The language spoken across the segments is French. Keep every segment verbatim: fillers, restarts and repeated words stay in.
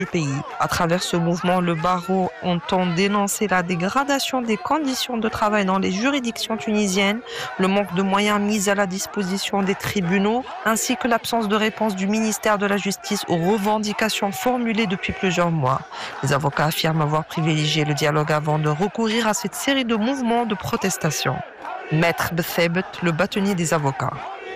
du pays. À travers ce mouvement, le barreau entend dénoncer la dégradation des conditions de travail dans les juridictions tunisiennes, le manque de moyens mis à la disposition des tribunaux, ainsi que l'absence de réponse du ministère de la Justice aux revendications formulées depuis plusieurs mois. Les avocats affirment avoir privilégié le dialogue avant de recourir à cette série de mouvements de protestation. Maître Bethebet, le bâtonnier des avocats.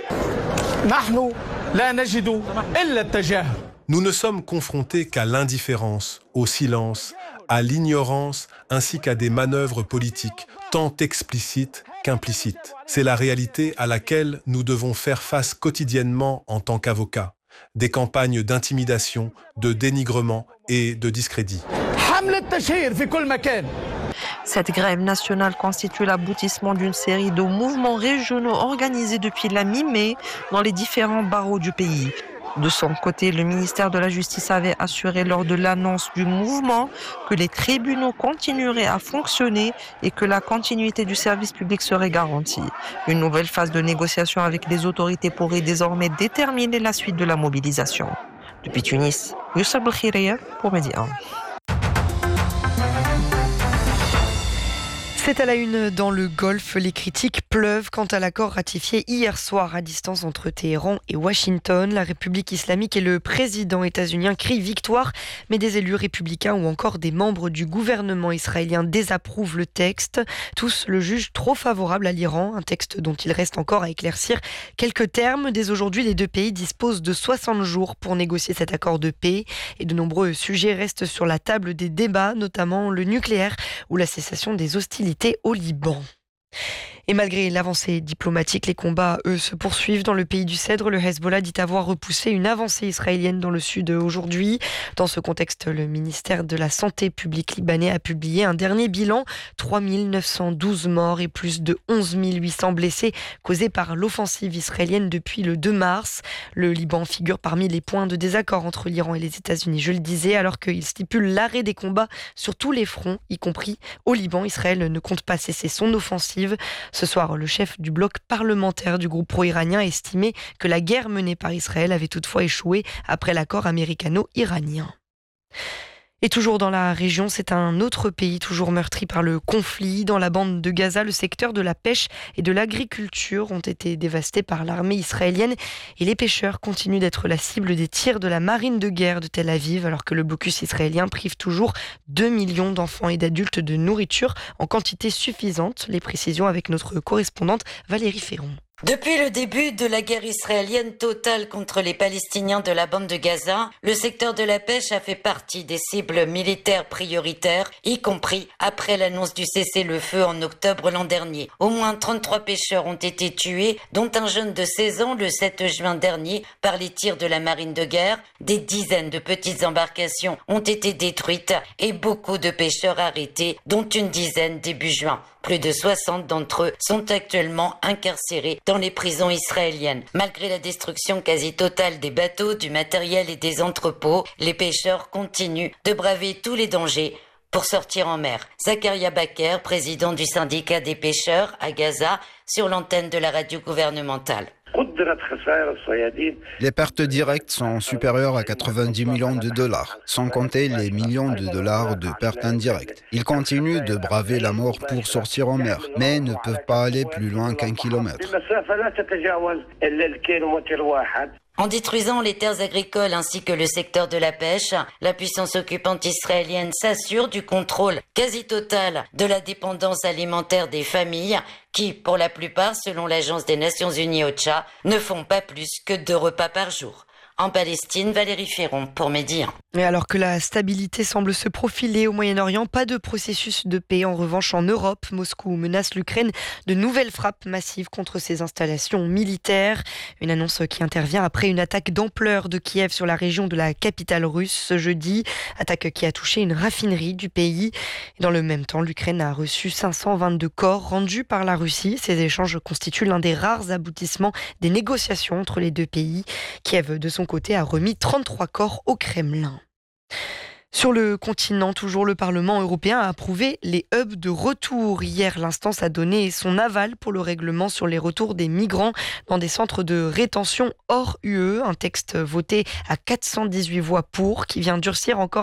Nous ne sommes confrontés qu'à l'indifférence, au silence, à l'ignorance ainsi qu'à des manœuvres politiques, tant explicites qu'implicites. C'est la réalité à laquelle nous devons faire face quotidiennement en tant qu'avocats. Des campagnes d'intimidation, de dénigrement et de discrédit. Cette grève nationale constitue l'aboutissement d'une série de mouvements régionaux organisés depuis la mi-mai dans les différents barreaux du pays. De son côté, le ministère de la Justice avait assuré lors de l'annonce du mouvement que les tribunaux continueraient à fonctionner et que la continuité du service public serait garantie. Une nouvelle phase de négociation avec les autorités pourrait désormais déterminer la suite de la mobilisation. Depuis Tunis, Youssef Belkhiraya pour Média. C'est à la une dans le Golfe. Les critiques pleuvent quant à l'accord ratifié hier soir à distance entre Téhéran et Washington. La République islamique et le président états-unien crient victoire, mais des élus républicains ou encore des membres du gouvernement israélien désapprouvent le texte. Tous le jugent trop favorable à l'Iran, un texte dont il reste encore à éclaircir quelques termes. Dès aujourd'hui, les deux pays disposent de soixante jours pour négocier cet accord de paix et de nombreux sujets restent sur la table des débats, notamment le nucléaire ou la cessation des hostilités au Liban. Et malgré l'avancée diplomatique, les combats, eux, se poursuivent dans le pays du Cèdre. Le Hezbollah dit avoir repoussé une avancée israélienne dans le sud aujourd'hui. Dans ce contexte, le ministère de la Santé publique libanais a publié un dernier bilan. trois mille neuf cent douze morts et plus de onze mille huit cents blessés causés par l'offensive israélienne depuis le deux mars. Le Liban figure parmi les points de désaccord entre l'Iran et les États-Unis, je le disais, alors qu'il stipule l'arrêt des combats sur tous les fronts, y compris au Liban. Israël ne compte pas cesser son offensive. Ce soir, le chef du bloc parlementaire du groupe pro-iranien estimait que la guerre menée par Israël avait toutefois échoué après l'accord américano-iranien. Et toujours dans la région, c'est un autre pays toujours meurtri par le conflit. Dans la bande de Gaza, le secteur de la pêche et de l'agriculture ont été dévastés par l'armée israélienne et les pêcheurs continuent d'être la cible des tirs de la marine de guerre de Tel Aviv, alors que le blocus israélien prive toujours deux millions d'enfants et d'adultes de nourriture en quantité suffisante. Les précisions avec notre correspondante Valérie Ferron. Depuis le début de la guerre israélienne totale contre les Palestiniens de la bande de Gaza, le secteur de la pêche a fait partie des cibles militaires prioritaires, y compris après l'annonce du cessez-le-feu en octobre l'an dernier. Au moins trente-trois pêcheurs ont été tués, dont un jeune de seize ans le sept juin dernier par les tirs de la marine de guerre. Des dizaines de petites embarcations ont été détruites et beaucoup de pêcheurs arrêtés, dont une dizaine début juin. Plus de soixante d'entre eux sont actuellement incarcérés dans les prisons israéliennes. Malgré la destruction quasi totale des bateaux, du matériel et des entrepôts, les pêcheurs continuent de braver tous les dangers pour sortir en mer. Zakaria Baker, président du syndicat des pêcheurs à Gaza, sur l'antenne de la radio gouvernementale. Les pertes directes sont supérieures à quatre-vingt-dix millions de dollars, sans compter les millions de dollars de pertes indirectes. Ils continuent de braver la mort pour sortir en mer, mais ne peuvent pas aller plus loin qu'un kilomètre. En détruisant les terres agricoles ainsi que le secteur de la pêche, la puissance occupante israélienne s'assure du contrôle quasi total de la dépendance alimentaire des familles qui, pour la plupart, selon l'Agence des Nations Unies OCHA, ne font pas plus que deux repas par jour. En Palestine, Valérie Ferron pour Média. Et alors que la stabilité semble se profiler au Moyen-Orient, pas de processus de paix. En revanche, en Europe, Moscou menace l'Ukraine de nouvelles frappes massives contre ses installations militaires. Une annonce qui intervient après une attaque d'ampleur de Kiev sur la région de la capitale russe ce jeudi. Attaque qui a touché une raffinerie du pays. Dans le même temps, l'Ukraine a reçu cinq cent vingt-deux corps rendus par la Russie. Ces échanges constituent l'un des rares aboutissements des négociations entre les deux pays. Kiev, de son côté, a remis trente-trois corps au Kremlin. Sur le continent, toujours, le Parlement européen a approuvé les hubs de retour. Hier, l'instance a donné son aval pour le règlement sur les retours des migrants dans des centres de rétention hors U E. Un texte voté à quatre cent dix-huit voix pour, qui vient durcir encore